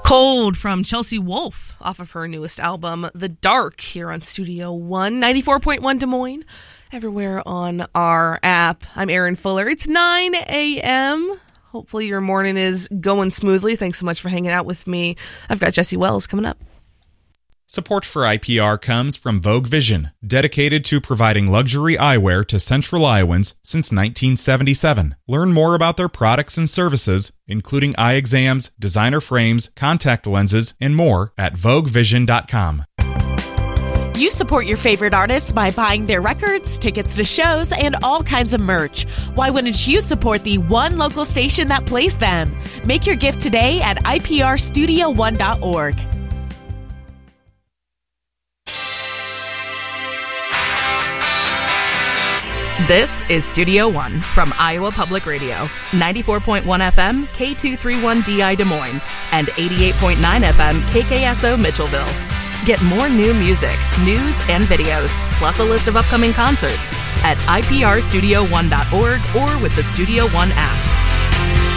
Cold from Chelsea Wolfe off of her newest album, The Dark, here on Studio One, 94.1 Des Moines, everywhere on our app. I'm Erin Fuller. It's 9 a.m. Hopefully your morning is going smoothly. Thanks so much for hanging out with me. I've got Jesse Wells coming up. Support for IPR comes from Vogue Vision, dedicated to providing luxury eyewear to Central Iowans since 1977. Learn more about their products and services, including eye exams, designer frames, contact lenses, and more at VogueVision.com. You support your favorite artists by buying their records, tickets to shows, and all kinds of merch. Why wouldn't you support the one local station that plays them? Make your gift today at iprstudio1.org. This is Studio One from Iowa Public Radio, 94.1 FM, K231DI Des Moines, and 88.9 FM, KKSO Mitchellville. Get more new music, news, and videos, plus a list of upcoming concerts at iprstudio1.org or with the Studio One app.